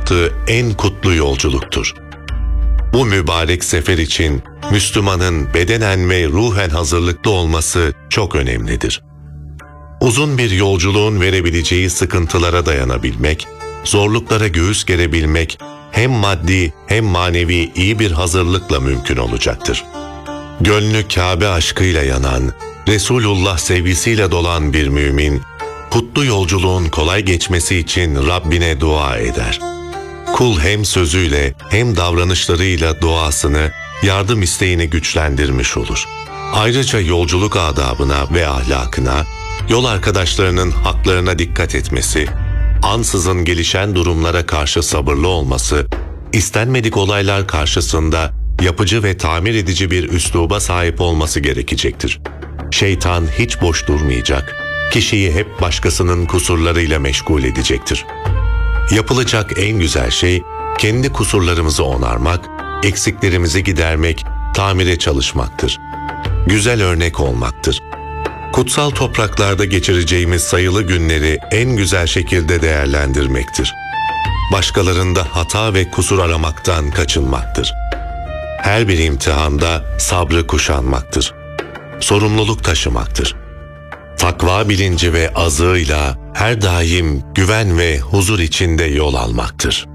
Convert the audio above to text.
yaptığı en kutlu yolculuktur. Bu mübarek sefer için Müslümanın bedenen ve ruhen hazırlıklı olması çok önemlidir. Uzun bir yolculuğun verebileceği sıkıntılara dayanabilmek, zorluklara göğüs gerebilmek hem maddi hem manevi iyi bir hazırlıkla mümkün olacaktır. Gönlü Kabe aşkıyla yanan, Resulullah sevgisiyle dolan bir mümin, kutlu yolculuğun kolay geçmesi için Rabbine dua eder. Kul hem sözüyle hem davranışlarıyla duasını, yardım isteğini güçlendirmiş olur. Ayrıca yolculuk adabına ve ahlakına, yol arkadaşlarının haklarına dikkat etmesi, ansızın gelişen durumlara karşı sabırlı olması, istenmedik olaylar karşısında yapıcı ve tamir edici bir üsluba sahip olması gerekecektir. Şeytan hiç boş durmayacak, kişiyi hep başkasının kusurlarıyla meşgul edecektir. Yapılacak en güzel şey, kendi kusurlarımızı onarmak, eksiklerimizi gidermek, tamire çalışmaktır. Güzel örnek olmaktır. Kutsal topraklarda geçireceğimiz sayılı günleri en güzel şekilde değerlendirmektir. Başkalarında hata ve kusur aramaktan kaçınmaktır. Her bir imtihanda sabrı kuşanmaktır. Sorumluluk taşımaktır. Takva bilinci ve azığıyla her daim güven ve huzur içinde yol almaktır.